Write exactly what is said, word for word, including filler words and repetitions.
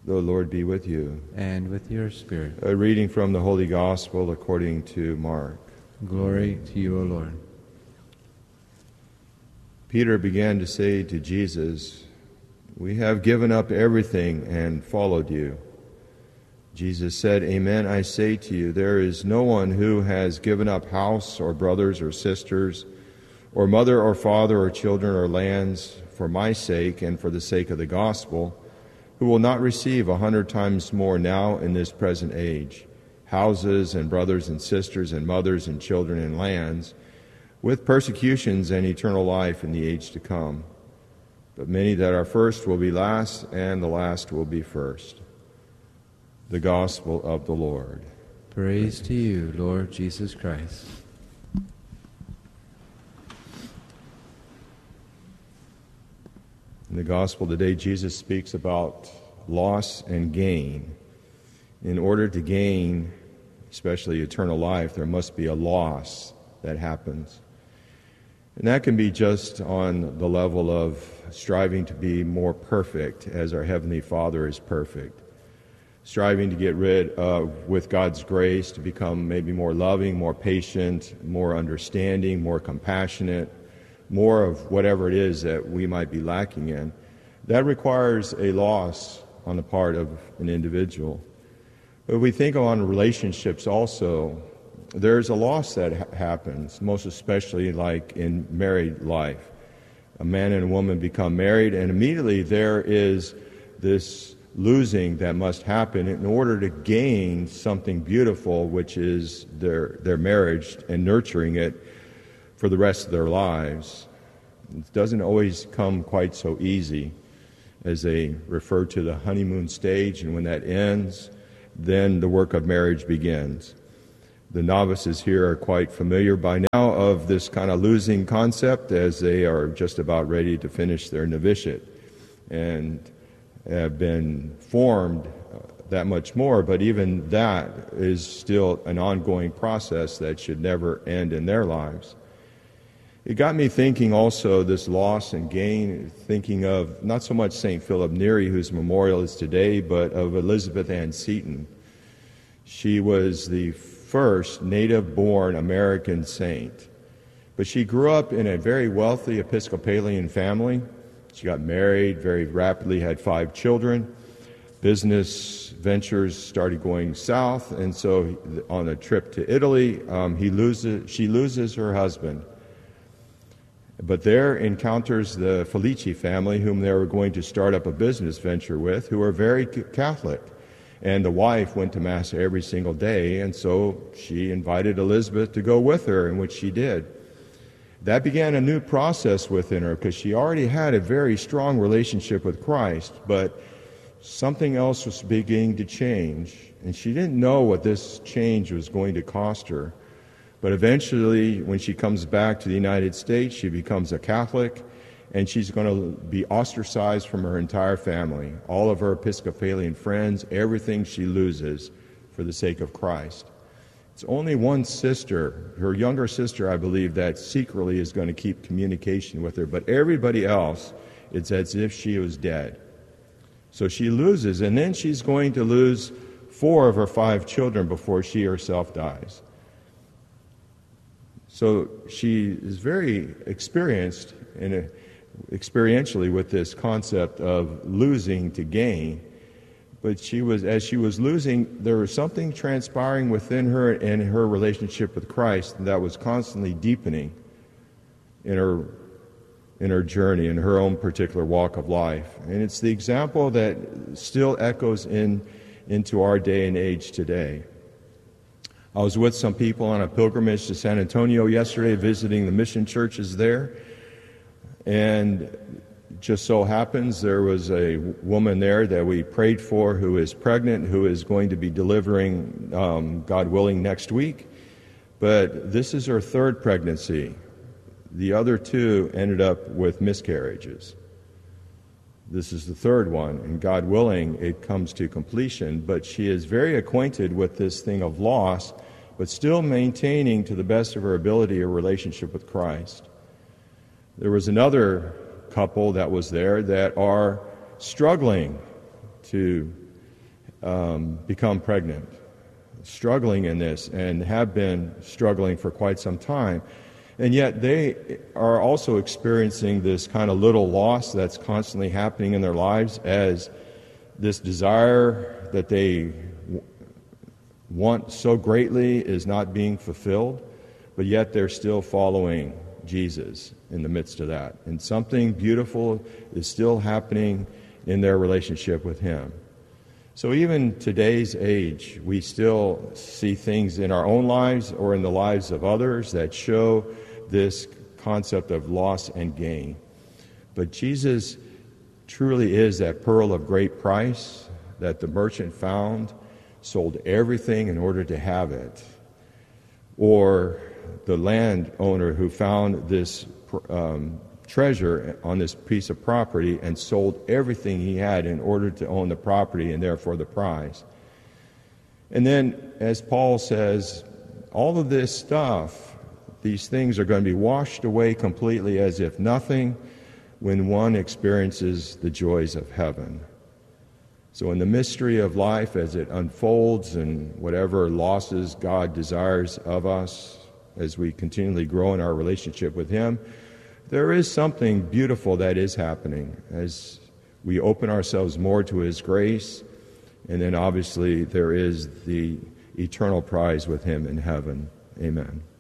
The Lord be with you. And with your spirit. A reading from the Holy Gospel according to Mark. Glory to you, O Lord. Peter began to say to Jesus, "We have given up everything and followed you." Jesus said, "Amen, I say to you, there is no one who has given up house or brothers or sisters or mother or father or children or lands for my sake and for the sake of the gospel, who will not receive a hundred times more now in this present age, houses and brothers and sisters and mothers and children and lands, with persecutions and eternal life in the age to come. But many that are first will be last, and the last will be first." The Gospel of the Lord. Praise to you, Lord Jesus Christ. In the Gospel today, Jesus speaks about loss and gain. In order to gain, especially eternal life, there must be a loss that happens. And that can be just on the level of striving to be more perfect as our Heavenly Father is perfect. Striving to get rid of, with God's grace, to become maybe more loving, more patient, more understanding, more compassionate, more of whatever it is that we might be lacking in. That requires a loss on the part of an individual. But if we think on relationships also, there's a loss that ha- happens, most especially like in married life. A man and a woman become married, and immediately there is this losing that must happen in order to gain something beautiful, which is their their marriage, and nurturing it for the rest of their lives. It doesn't always come quite so easy, as they refer to the honeymoon stage, and when that ends, then the work of marriage begins. The novices here are quite familiar by now of this kind of losing concept, as they are just about ready to finish their novitiate and have been formed that much more, but even that is still an ongoing process that should never end in their lives. It got me thinking also, this loss and gain, thinking of not so much Saint Philip Neri, whose memorial is today, but of Elizabeth Ann Seton. She was the first native-born American saint, but she grew up in a very wealthy Episcopalian family. She got married very rapidly, had five children. Business ventures started going south, and so on a trip to Italy, um, he loses, she loses her husband. But there encounters the Felici family, whom they were going to start up a business venture with, who are very Catholic. And the wife went to Mass every single day, and so she invited Elizabeth to go with her, and which she did. That began a new process within her, because she already had a very strong relationship with Christ, but something else was beginning to change, and she didn't know what this change was going to cost her. But eventually, when she comes back to the United States, she becomes a Catholic, and she's going to be ostracized from her entire family, all of her Episcopalian friends, everything she loses for the sake of Christ. It's only one sister, her younger sister, I believe, that secretly is going to keep communication with her, but everybody else, it's as if she was dead. So she loses, and then she's going to lose four of her five children before she herself dies. So she is very experienced in a, experientially with this concept of losing to gain. But she was, as she was losing, there was something transpiring within her and her relationship with Christ that was constantly deepening in her in her journey, in her own particular walk of life. And it's the example that still echoes in into our day and age today. I was with some people on a pilgrimage to San Antonio yesterday, visiting the mission churches there. And just so happens there was a woman there that we prayed for who is pregnant, who is going to be delivering, um, God willing, next week. But this is her third pregnancy. The other two ended up with miscarriages. This is the third one, and God willing, it comes to completion. But she is very acquainted with this thing of loss, but still maintaining to the best of her ability a relationship with Christ. There was another couple that was there that are struggling to um, become pregnant, struggling in this, and have been struggling for quite some time. And yet they are also experiencing this kind of little loss that's constantly happening in their lives as this desire that they w- want so greatly is not being fulfilled, but yet they're still following Jesus in the midst of that. And something beautiful is still happening in their relationship with Him. So even today's age, we still see things in our own lives or in the lives of others that show this concept of loss and gain. But Jesus truly is that pearl of great price that the merchant found, sold everything in order to have it. Or the landowner who found this um, treasure on this piece of property and sold everything he had in order to own the property and therefore the prize. And then, as Paul says, all of this stuff, these things are going to be washed away completely as if nothing when one experiences the joys of heaven. So in the mystery of life as it unfolds and whatever losses God desires of us as we continually grow in our relationship with Him, there is something beautiful that is happening as we open ourselves more to His grace, and then obviously there is the eternal prize with Him in heaven. Amen.